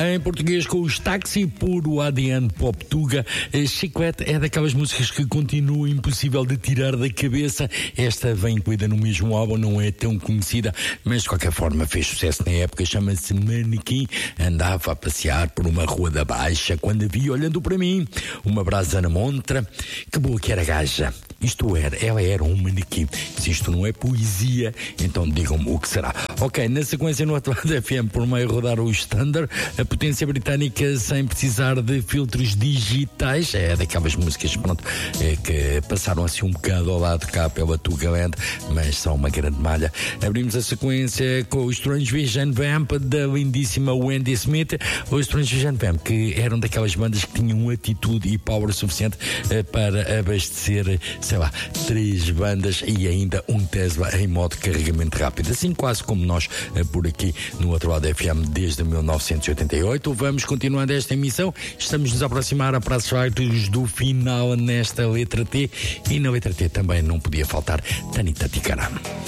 em português com os Táxi, puro ADN Pop Tuga. Chiclete é daquelas músicas que continua impossível de tirar da cabeça. Esta vem incluída no mesmo álbum, não é tão conhecida, mas de qualquer forma fez sucesso na época. Chama-se Manequim. Andava a passear por uma rua da Baixa quando a vi olhando para mim, uma brasa na montra. Que boa que era a gaja. Ela era um manequim. Se isto não é poesia, então digam-me o que será. Ok, na sequência no Atuado FM, por meio rodar o Standard, a potência britânica sem precisar de filtros digitais. É daquelas músicas, pronto, que passaram assim um bocado ao lado cá pela Tugaland, mas são uma grande malha. Abrimos a sequência com o Strange Vision Vamp da lindíssima Wendy Smith. O Strange Vision Vamp, que eram daquelas bandas que tinham atitude e power suficiente para abastecer, sei lá, 3 bandas e ainda um Tesla em modo de carregamento rápido, assim quase como nós por aqui no Atuado FM desde 1988. Vamos continuando esta emissão, estamos nos a aproximar a prazos do final nesta letra T, e na letra T também não podia faltar Tanita Tikaram.